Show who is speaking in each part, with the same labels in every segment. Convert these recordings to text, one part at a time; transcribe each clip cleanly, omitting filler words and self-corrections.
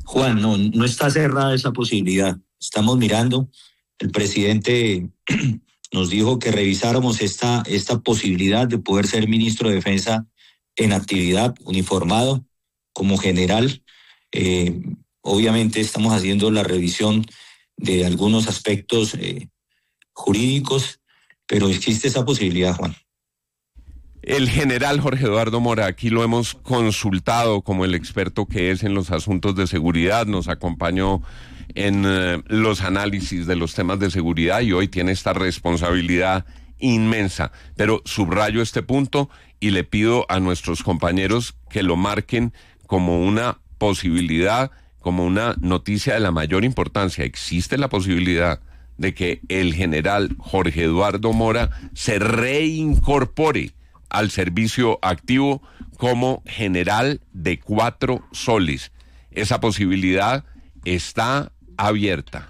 Speaker 1: Juan, no está cerrada esa posibilidad. Estamos mirando. El presidente nos dijo que revisáramos esta posibilidad de poder ser ministro de Defensa en actividad, uniformado, como general. Eh, Obviamente estamos haciendo la revisión de algunos aspectos jurídicos, pero existe esa posibilidad, Juan.
Speaker 2: El general Jorge Eduardo Mora, aquí lo hemos consultado como el experto que es en los asuntos de seguridad, nos acompañó en los análisis de los temas de seguridad y hoy tiene esta responsabilidad inmensa. Pero subrayo este punto y le pido a nuestros compañeros que lo marquen como una posibilidad, como una noticia de la mayor importancia. Existe la posibilidad de que el general Jorge Eduardo Mora se reincorpore al servicio activo como general de 4 soles. Esa posibilidad está abierta.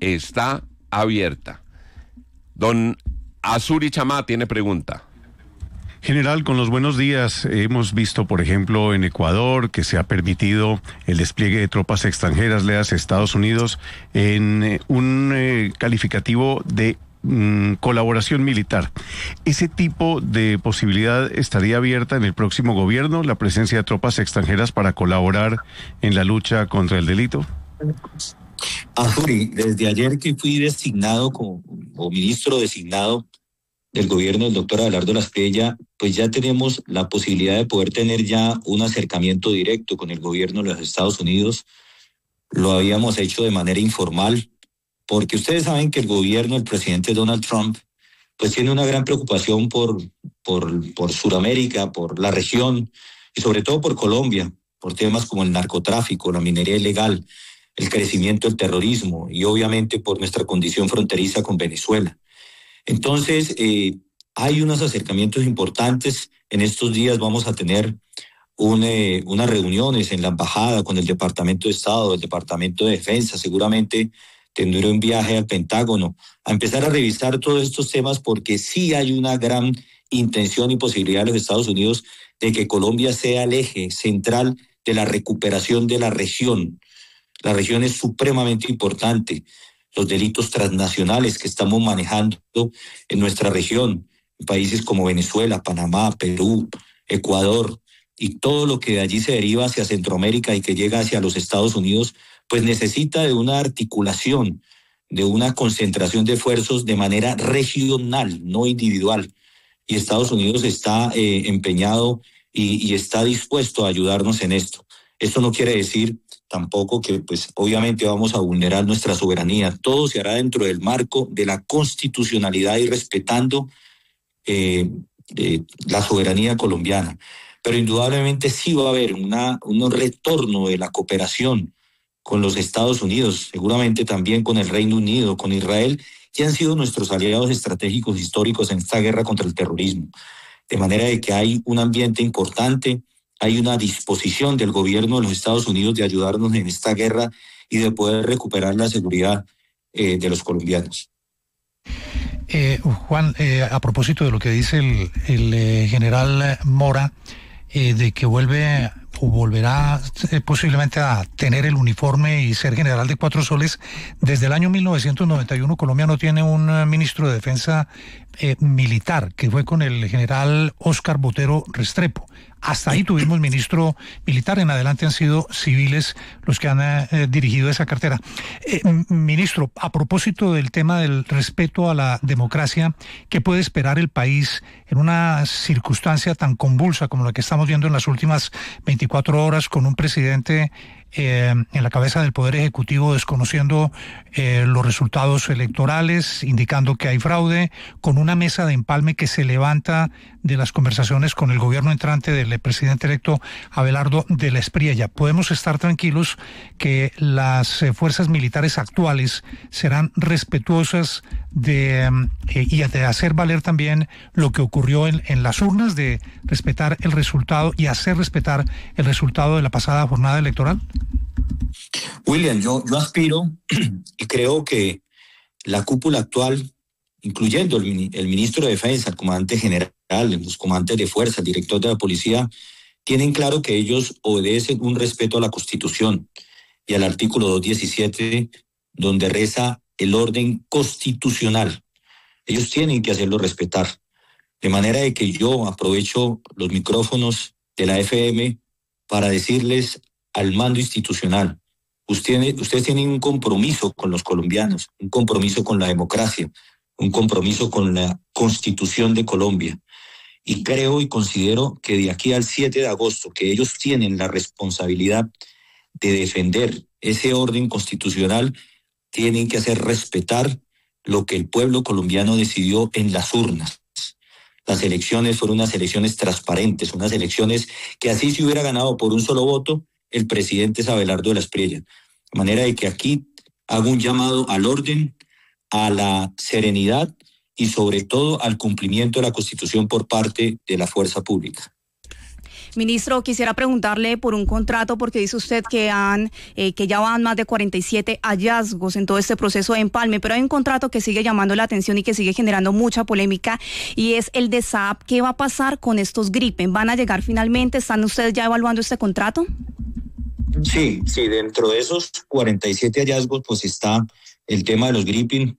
Speaker 2: Don Azuri Chamá tiene pregunta.
Speaker 3: General, con los buenos días, hemos visto, por ejemplo, en Ecuador que se ha permitido el despliegue de tropas extranjeras, leas Estados Unidos, en un calificativo de colaboración militar. ¿Ese tipo de posibilidad estaría abierta en el próximo gobierno, la presencia de tropas extranjeras para colaborar en la lucha contra el delito?
Speaker 1: Azuri, desde ayer que fui designado como ministro designado del gobierno del doctor Abelardo Lasprilla, pues ya tenemos la posibilidad de poder tener ya un acercamiento directo con el gobierno de los Estados Unidos. Lo habíamos hecho de manera informal, porque ustedes saben que el gobierno del presidente Donald Trump pues tiene una gran preocupación por Sudamérica, por la región y sobre todo por Colombia, por temas como el narcotráfico, la minería ilegal, el crecimiento del terrorismo y obviamente por nuestra condición fronteriza con Venezuela. Entonces, hay unos acercamientos importantes. En estos días vamos a tener unas reuniones en la embajada con el Departamento de Estado, el Departamento de Defensa. Seguramente tendré un viaje al Pentágono a empezar a revisar todos estos temas, porque sí hay una gran intención y posibilidad de los Estados Unidos de que Colombia sea el eje central de la recuperación de la región. La región es supremamente importante. Los delitos transnacionales que estamos manejando en nuestra región, en países como Venezuela, Panamá, Perú, Ecuador, y todo lo que de allí se deriva hacia Centroamérica y que llega hacia los Estados Unidos, pues necesita de una articulación, de una concentración de esfuerzos de manera regional, no individual. Y Estados Unidos está empeñado y está dispuesto a ayudarnos en esto. Esto no quiere decir tampoco que, pues, obviamente vamos a vulnerar nuestra soberanía. Todo se hará dentro del marco de la constitucionalidad y respetando la soberanía colombiana. Pero indudablemente sí va a haber un retorno de la cooperación con los Estados Unidos, seguramente también con el Reino Unido, con Israel, que han sido nuestros aliados estratégicos históricos en esta guerra contra el terrorismo. De manera de que hay un ambiente importante, hay una disposición del gobierno de los Estados Unidos de ayudarnos en esta guerra y de poder recuperar la seguridad de los colombianos.
Speaker 4: Juan, a propósito de lo que dice el general Mora, de que vuelve o volverá posiblemente a tener el uniforme y ser general de 4 soles, desde el año 1991 Colombia no tiene un ministro de defensa militar, que fue con el general Óscar Botero Restrepo. Hasta ahí tuvimos ministro militar, en adelante han sido civiles los que han dirigido esa cartera. Ministro, a propósito del tema del respeto a la democracia, ¿qué puede esperar el país en una circunstancia tan convulsa como la que estamos viendo en las últimas 24 horas, con un presidente en la cabeza del Poder Ejecutivo desconociendo los resultados electorales, indicando que hay fraude, con una mesa de empalme que se levanta de las conversaciones con el gobierno entrante del presidente electo Abelardo de Lasprilla? ¿Podemos estar tranquilos que las fuerzas militares actuales serán respetuosas y de hacer valer también lo que ocurrió en las urnas, de respetar el resultado y hacer respetar el resultado de la pasada jornada electoral?
Speaker 1: William, yo aspiro y creo que la cúpula actual, incluyendo el ministro de Defensa, el comandante general, los comandantes de fuerza, el director de la policía, tienen claro que ellos obedecen un respeto a la Constitución. y al artículo 217, donde reza el orden constitucional. Ellos tienen que hacerlo respetar. De manera de que yo aprovecho los micrófonos de la FM para decirles al mando institucional, ustedes tienen un compromiso con los colombianos, un compromiso con la democracia, un compromiso con la Constitución de Colombia. Y creo y considero que de aquí al 7 de agosto, que ellos tienen la responsabilidad de defender ese orden constitucional, tienen que hacer respetar lo que el pueblo colombiano decidió en las urnas. Las elecciones fueron unas elecciones transparentes, unas elecciones que así se hubiera ganado por un solo voto el presidente es Abelardo de la Espriella. De manera de que aquí hago un llamado al orden, a la serenidad y sobre todo al cumplimiento de la Constitución por parte de la fuerza pública.
Speaker 5: Ministro, quisiera preguntarle por un contrato, porque dice usted que ya van más de 47 hallazgos en todo este proceso de empalme, pero hay un contrato que sigue llamando la atención y que sigue generando mucha polémica, y es el de SAAP. ¿Qué va a pasar con estos Gripen? ¿Van a llegar finalmente? ¿Están ustedes ya evaluando este contrato?
Speaker 1: Sí, dentro de esos 47 hallazgos pues está el tema de los Gripen.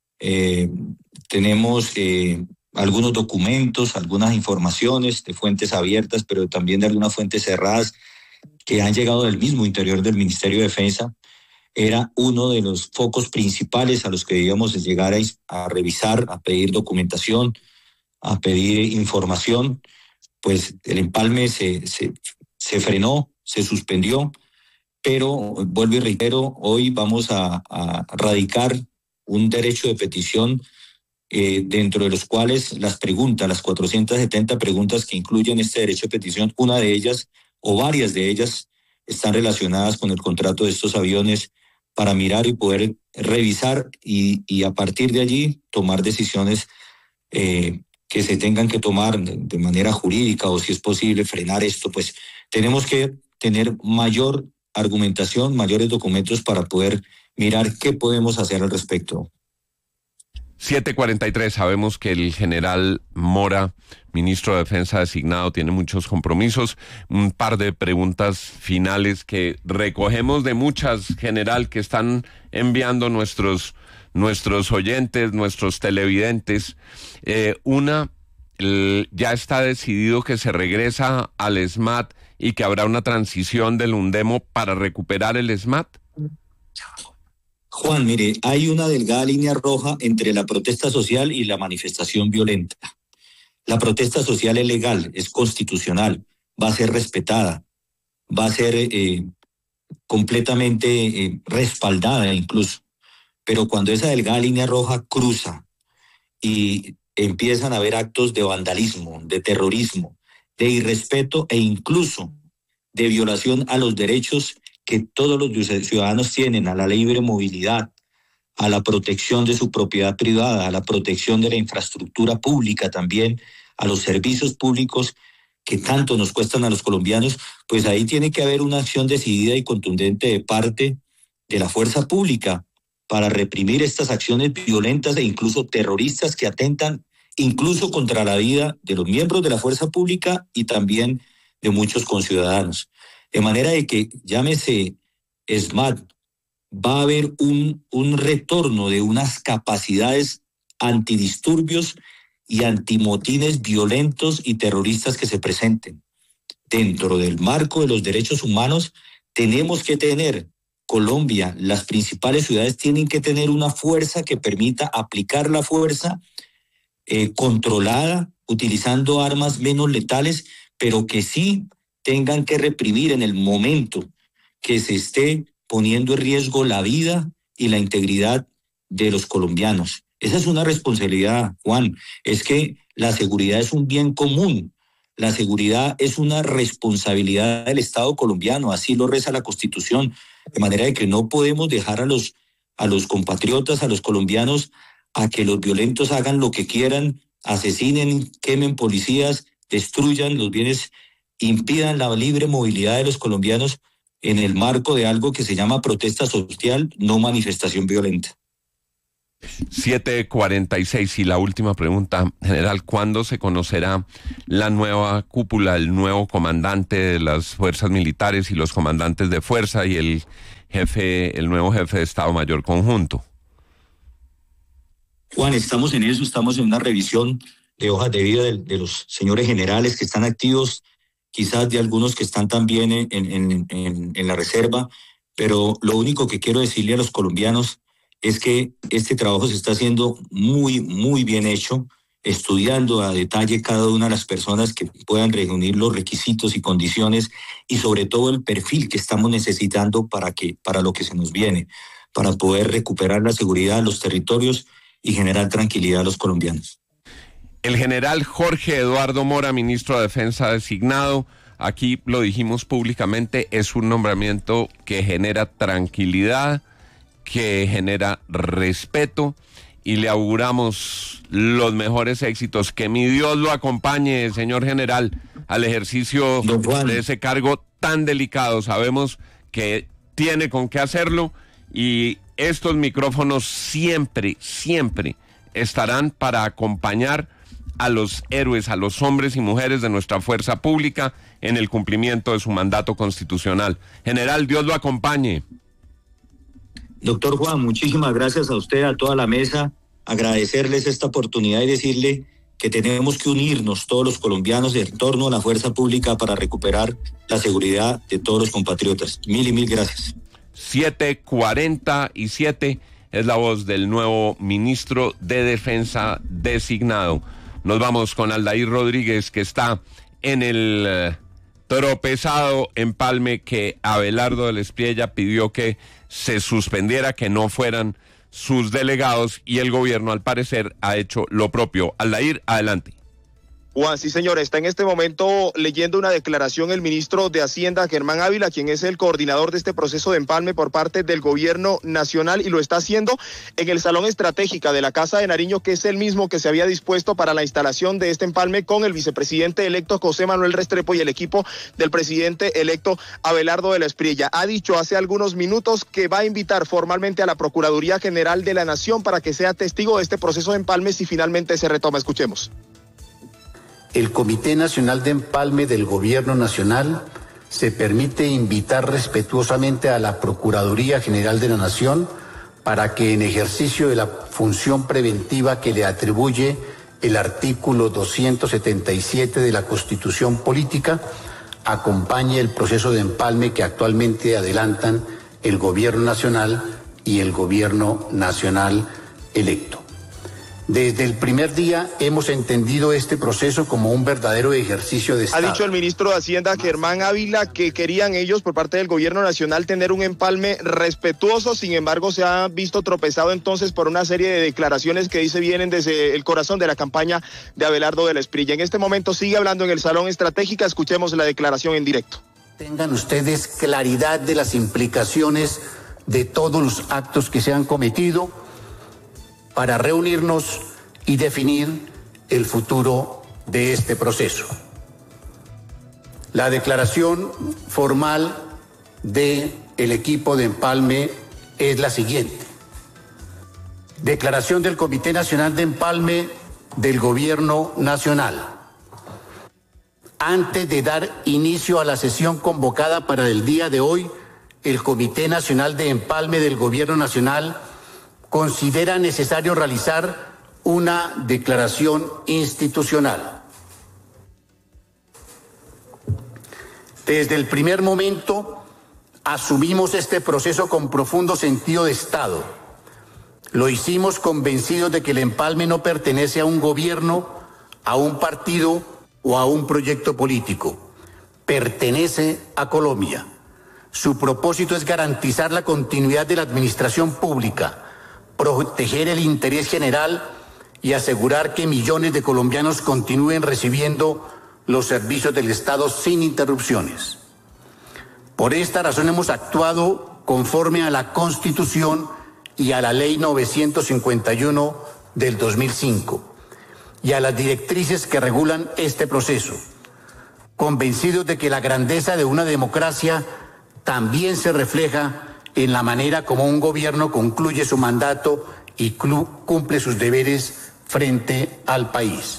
Speaker 1: Tenemos algunos documentos, algunas informaciones de fuentes abiertas, pero también de algunas fuentes cerradas que han llegado del mismo interior del Ministerio de Defensa. Era uno de los focos principales a los que debíamos llegar a revisar, a pedir documentación, a pedir información. Pues el empalme se frenó, se suspendió, pero vuelvo y reitero, hoy vamos a radicar un derecho de petición dentro de los cuales las 470 preguntas que incluyen este derecho de petición, una de ellas o varias de ellas están relacionadas con el contrato de estos aviones, para mirar y poder revisar y a partir de allí tomar decisiones que se tengan que tomar de manera jurídica, o si es posible frenar esto. Pues tenemos que tener mayor argumentación, mayores documentos para poder mirar qué podemos hacer al respecto.
Speaker 2: 7:43, sabemos que el general Mora, ministro de Defensa designado, tiene muchos compromisos. Un par de preguntas finales que recogemos de muchas, general, que están enviando nuestros oyentes, nuestros televidentes. Una, ya está decidido que se regresa al SMAT y que habrá una transición del UNDEMO para recuperar el SMAT.
Speaker 1: Juan, mire, hay una delgada línea roja entre la protesta social y la manifestación violenta. La protesta social es legal, es constitucional, va a ser respetada, va a ser completamente respaldada incluso. Pero cuando esa delgada línea roja cruza y empiezan a haber actos de vandalismo, de terrorismo, de irrespeto e incluso de violación a los derechos que todos los ciudadanos tienen, a la libre movilidad, a la protección de su propiedad privada, a la protección de la infraestructura pública también, a los servicios públicos que tanto nos cuestan a los colombianos, pues ahí tiene que haber una acción decidida y contundente de parte de la fuerza pública para reprimir estas acciones violentas e incluso terroristas que atentan incluso contra la vida de los miembros de la fuerza pública y también de muchos conciudadanos. De manera de que, llámese SMAT, va a haber un retorno de unas capacidades antidisturbios y antimotines violentos y terroristas que se presenten. Dentro del marco de los derechos humanos, tenemos que tener, Colombia, las principales ciudades tienen que tener una fuerza que permita aplicar la fuerza controlada, utilizando armas menos letales, pero que sí tengan que reprimir en el momento que se esté poniendo en riesgo la vida y la integridad de los colombianos. Esa es una responsabilidad, Juan. Es que la seguridad es un bien común. La seguridad es una responsabilidad del Estado colombiano, así lo reza la Constitución, de manera de que no podemos dejar a los compatriotas, a los colombianos, a que los violentos hagan lo que quieran, asesinen, quemen policías, destruyan los bienes, impidan la libre movilidad de los colombianos en el marco de algo que se llama protesta social, no manifestación violenta.
Speaker 2: 7:46 y la última pregunta, general, ¿cuándo se conocerá la nueva cúpula, el nuevo comandante de las fuerzas militares y los comandantes de fuerza y el nuevo jefe de Estado Mayor Conjunto?
Speaker 1: Juan, estamos en eso, estamos en una revisión de hojas de vida de los señores generales que están activos, quizás de algunos que están también en la reserva, pero lo único que quiero decirle a los colombianos es que este trabajo se está haciendo muy, muy bien hecho, estudiando a detalle cada una de las personas que puedan reunir los requisitos y condiciones y sobre todo el perfil que estamos necesitando para lo que se nos viene, para poder recuperar la seguridad de los territorios y generar tranquilidad a los colombianos.
Speaker 2: El general Jorge Eduardo Mora, ministro de Defensa designado, aquí lo dijimos públicamente, es un nombramiento que genera tranquilidad, que genera respeto y le auguramos los mejores éxitos. Que mi Dios lo acompañe, señor general, al ejercicio de ese cargo tan delicado. Sabemos que tiene con qué hacerlo y estos micrófonos siempre, siempre estarán para acompañar a los héroes, a los hombres y mujeres de nuestra fuerza pública en el cumplimiento de su mandato constitucional. General, Dios lo acompañe.
Speaker 1: Doctor Juan, muchísimas gracias a usted, a toda la mesa, agradecerles esta oportunidad y decirle que tenemos que unirnos todos los colombianos en torno a la fuerza pública para recuperar la seguridad de todos los compatriotas. Mil y mil gracias.
Speaker 2: 7:47 es la voz del nuevo ministro de Defensa designado. Nos vamos con Aldair Rodríguez, que está en el tropezado empalme que Abelardo del Espriella pidió que se suspendiera, que no fueran sus delegados, y el gobierno al parecer ha hecho lo propio. Aldair, adelante.
Speaker 6: Juan, sí señor, está en este momento leyendo una declaración el ministro de Hacienda, Germán Ávila, quien es el coordinador de este proceso de empalme por parte del gobierno nacional, y lo está haciendo en el Salón Estratégica de la Casa de Nariño, que es el mismo que se había dispuesto para la instalación de este empalme con el vicepresidente electo José Manuel Restrepo y el equipo del presidente electo Abelardo del Espriella. Ha dicho hace algunos minutos que va a invitar formalmente a la Procuraduría General de la Nación para que sea testigo de este proceso de empalme si finalmente se retoma. Escuchemos.
Speaker 7: El Comité Nacional de Empalme del Gobierno Nacional se permite invitar respetuosamente a la Procuraduría General de la Nación para que, en ejercicio de la función preventiva que le atribuye el artículo 277 de la Constitución Política, acompañe el proceso de empalme que actualmente adelantan el Gobierno Nacional y el Gobierno Nacional electo. Desde el primer día hemos entendido este proceso como un verdadero ejercicio de Estado.
Speaker 6: Ha dicho el ministro de Hacienda, Germán Ávila, que querían ellos, por parte del gobierno nacional, tener un empalme respetuoso. Sin embargo, se ha visto tropezado entonces por una serie de declaraciones que dice vienen desde el corazón de la campaña de Abelardo del Espriella. En este momento sigue hablando en el Salón Estratégica. Escuchemos la declaración en directo.
Speaker 7: Tengan ustedes claridad de las implicaciones de todos los actos que se han cometido para reunirnos y definir el futuro de este proceso. La declaración formal del equipo de empalme es la siguiente. Declaración del Comité Nacional de Empalme del Gobierno Nacional. Antes de dar inicio a la sesión convocada para el día de hoy, el Comité Nacional de Empalme del Gobierno Nacional considera necesario realizar una declaración institucional. Desde el primer momento asumimos este proceso con profundo sentido de Estado. Lo hicimos convencidos de que el empalme no pertenece a un gobierno, a un partido o a un proyecto político. Pertenece a Colombia. Su propósito es garantizar la continuidad de la administración pública, proteger el interés general y asegurar que millones de colombianos continúen recibiendo los servicios del Estado sin interrupciones. Por esta razón hemos actuado conforme a la Constitución y a la Ley 951 del 2005 y a las directrices que regulan este proceso, convencidos de que la grandeza de una democracia también se refleja en la manera como un gobierno concluye su mandato y cumple sus deberes frente al país.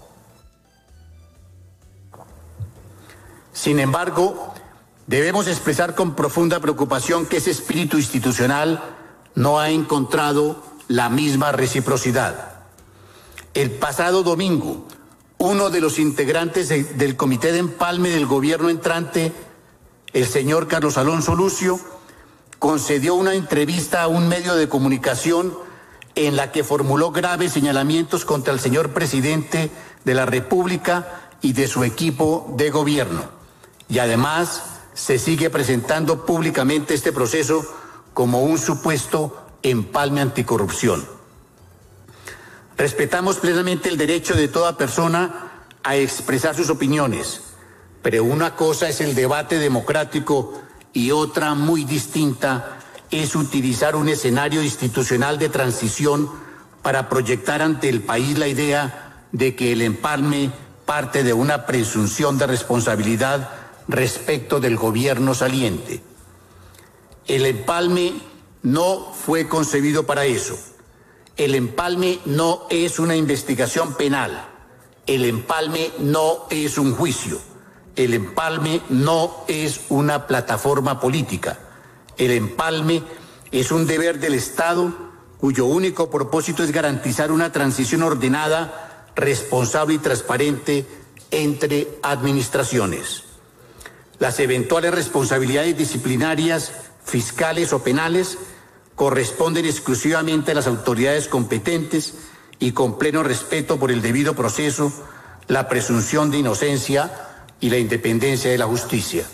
Speaker 7: Sin embargo, debemos expresar con profunda preocupación que ese espíritu institucional no ha encontrado la misma reciprocidad. El pasado domingo, uno de los integrantes del Comité de Empalme del gobierno entrante, el señor Carlos Alonso Lucio, concedió una entrevista a un medio de comunicación en la que formuló graves señalamientos contra el señor presidente de la República y de su equipo de gobierno. Y además se sigue presentando públicamente este proceso como un supuesto empalme anticorrupción. Respetamos plenamente el derecho de toda persona a expresar sus opiniones, pero una cosa es el debate democrático y otra muy distinta es utilizar un escenario institucional de transición para proyectar ante el país la idea de que el empalme parte de una presunción de responsabilidad respecto del gobierno saliente. El empalme no fue concebido para eso. El empalme no es una investigación penal. El empalme no es un juicio. El empalme no es una plataforma política. El empalme es un deber del Estado cuyo único propósito es garantizar una transición ordenada, responsable y transparente entre administraciones. Las eventuales responsabilidades disciplinarias, fiscales o penales corresponden exclusivamente a las autoridades competentes y con pleno respeto por el debido proceso, la presunción de inocencia y la independencia de la justicia.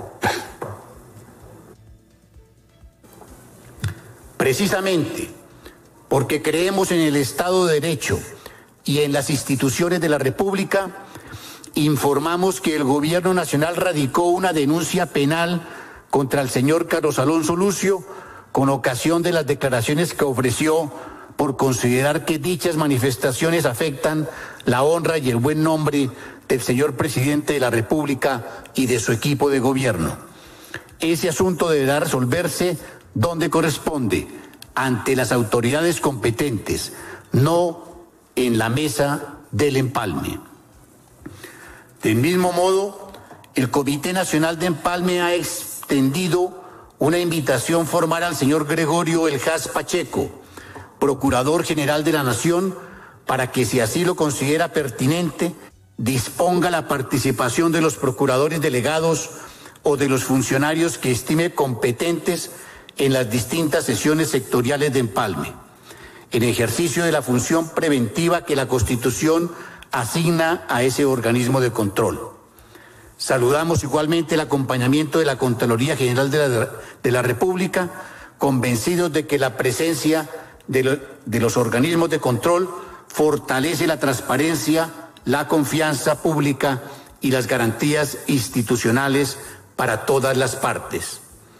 Speaker 7: Precisamente porque creemos en el Estado de Derecho y en las instituciones de la República, informamos que el Gobierno Nacional radicó una denuncia penal contra el señor Carlos Alonso Lucio con ocasión de las declaraciones que ofreció por considerar que dichas manifestaciones afectan la honra y el buen nombre del señor presidente de la República y de su equipo de gobierno. Ese asunto deberá resolverse donde corresponde, ante las autoridades competentes, no en la mesa del empalme. Del mismo modo, el Comité Nacional de Empalme ha extendido una invitación formal al señor Gregorio Eljas Pacheco, Procurador General de la Nación, para que, si así lo considera pertinente, disponga la participación de los procuradores delegados o de los funcionarios que estime competentes en las distintas sesiones sectoriales de empalme, en ejercicio de la función preventiva que la Constitución asigna a ese organismo de control. Saludamos igualmente el acompañamiento de la Contraloría General de la República, convencidos de que la presencia de los organismos de control fortalece la transparencia, la confianza pública y las garantías institucionales para todas las partes.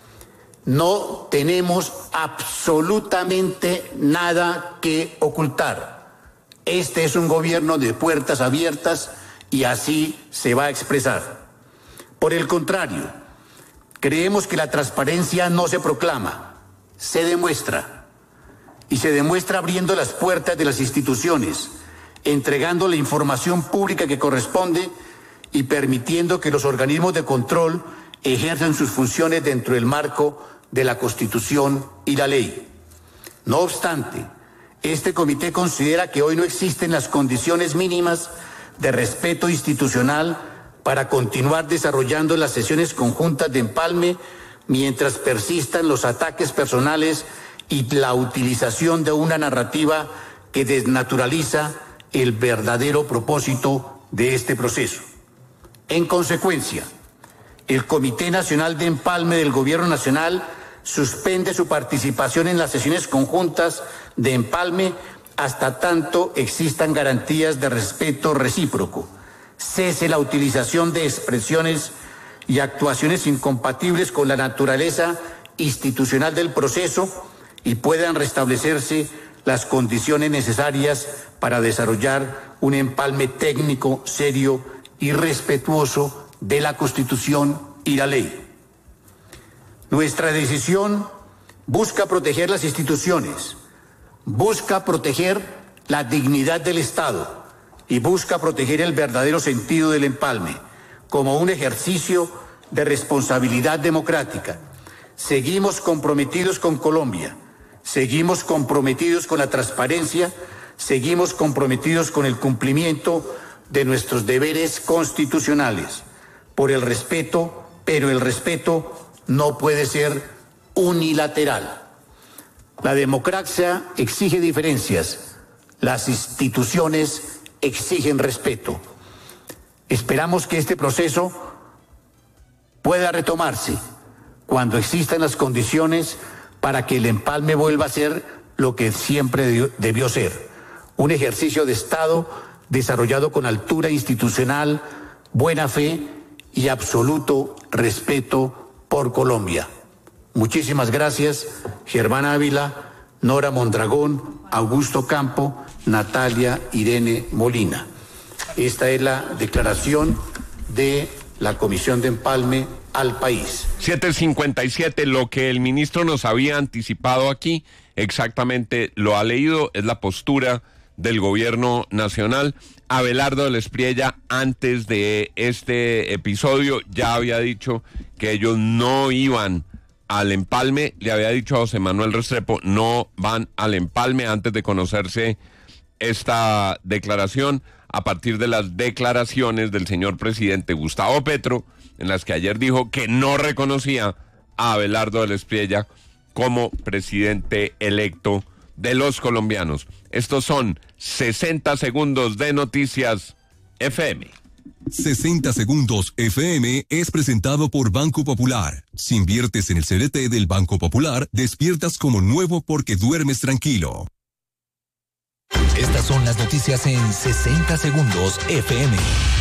Speaker 7: No tenemos absolutamente nada que ocultar. Este es un gobierno de puertas abiertas y así se va a expresar. Por el contrario, creemos que la transparencia no se proclama, se demuestra. Y se demuestra abriendo las puertas de las instituciones, entregando la información pública que corresponde y permitiendo que los organismos de control ejerzan sus funciones dentro del marco de la Constitución y la ley. No obstante, este comité considera que hoy no existen las condiciones mínimas de respeto institucional para continuar desarrollando las sesiones conjuntas de empalme mientras persistan los ataques personales y la utilización de una narrativa que desnaturaliza el verdadero propósito de este proceso. En consecuencia, el Comité Nacional de Empalme del Gobierno Nacional suspende su participación en las sesiones conjuntas de empalme hasta tanto existan garantías de respeto recíproco, cese la utilización de expresiones y actuaciones incompatibles con la naturaleza institucional del proceso y puedan restablecerse las condiciones necesarias para desarrollar un empalme técnico, serio y respetuoso de la Constitución y la ley. Nuestra decisión busca proteger las instituciones, busca proteger la dignidad del Estado y busca proteger el verdadero sentido del empalme como un ejercicio de responsabilidad democrática. Seguimos comprometidos con Colombia, seguimos comprometidos con la transparencia, seguimos comprometidos con el cumplimiento de nuestros deberes constitucionales, por el respeto, pero el respeto no puede ser unilateral. La democracia exige diferencias, las instituciones exigen respeto. Esperamos que este proceso pueda retomarse cuando existan las condiciones para que el empalme vuelva a ser lo que siempre debió ser, un ejercicio de Estado desarrollado con altura institucional, buena fe y absoluto respeto por Colombia. Muchísimas gracias, Germán Ávila, Nora Mondragón, Augusto Campo, Natalia Irene Molina. Esta es la declaración de la Comisión de Empalme al país.
Speaker 2: 7:57, lo que el ministro nos había anticipado aquí, exactamente lo ha leído, es la postura del gobierno nacional. Abelardo del Espriella, antes de este episodio, ya había dicho que ellos no iban al empalme, le había dicho a José Manuel Restrepo, no van al empalme antes de conocerse esta declaración, a partir de las declaraciones del señor presidente Gustavo Petro, en las que ayer dijo que no reconocía a Abelardo del Espriella como presidente electo de los colombianos. Estos son 60 segundos de Noticias FM.
Speaker 8: 60 segundos FM es presentado por Banco Popular. Si inviertes en el CDT del Banco Popular, despiertas como nuevo porque duermes tranquilo.
Speaker 9: Estas son las noticias en 60 segundos FM.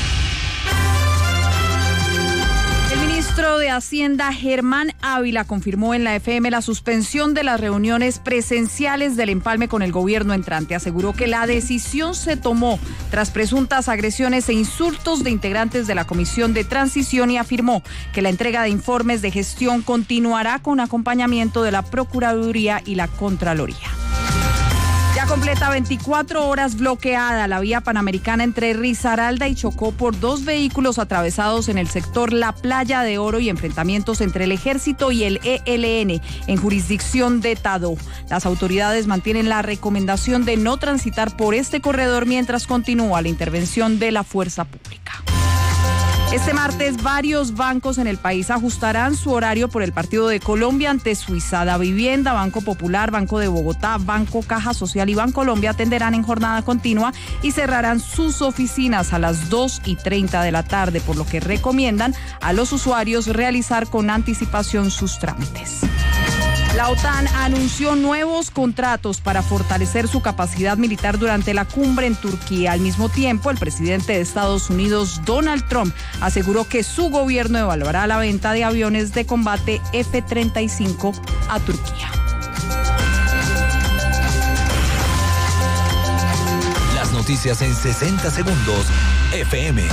Speaker 10: El ministro de Hacienda, Germán Ávila, confirmó en la FM la suspensión de las reuniones presenciales del empalme con el gobierno entrante. Aseguró que la decisión se tomó tras presuntas agresiones e insultos de integrantes de la Comisión de Transición y afirmó que la entrega de informes de gestión continuará con acompañamiento de la Procuraduría y la Contraloría. Ya completa 24 horas bloqueada la vía panamericana entre Risaralda y Chocó por 2 vehículos atravesados en el sector La Playa de Oro y enfrentamientos entre el Ejército y el ELN en jurisdicción de Tadó. Las autoridades mantienen la recomendación de no transitar por este corredor mientras continúa la intervención de la fuerza pública. Este martes, varios bancos en el país ajustarán su horario por el partido de Colombia ante Suiza. Davivienda, Banco Popular, Banco de Bogotá, Banco Caja Social y Bancolombia atenderán en jornada continua y cerrarán sus oficinas a las 2:30 de la tarde, por lo que recomiendan a los usuarios realizar con anticipación sus trámites. La OTAN anunció nuevos contratos para fortalecer su capacidad militar durante la cumbre en Turquía. Al mismo tiempo, el presidente de Estados Unidos, Donald Trump, aseguró que su gobierno evaluará la venta de aviones de combate F-35 a Turquía.
Speaker 9: Las noticias en 60 segundos FM.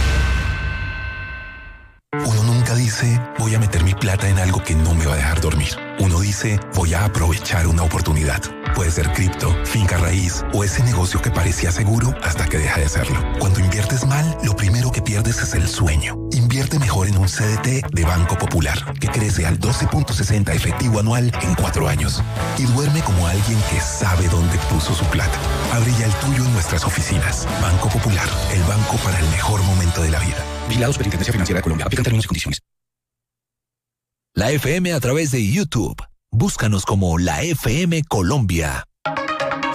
Speaker 11: Uno nunca dice, voy a meter mi plata en algo que no me va a dejar dormir. Uno dice, voy a aprovechar una oportunidad. Puede ser cripto, finca raíz o ese negocio que parecía seguro hasta que deja de serlo. Cuando inviertes mal, lo primero que pierdes es el sueño. Invierte mejor en un CDT de Banco Popular, que crece al 12.60 efectivo anual en 4 años. Y duerme como alguien que sabe dónde puso su plata. Abre ya el tuyo en nuestras oficinas. Banco Popular, el banco para el mejor momento de la vida.
Speaker 9: Vigilado Superintendencia Financiera de Colombia. Aplican términos y condiciones. La FM a través de YouTube. Búscanos como La FM Colombia.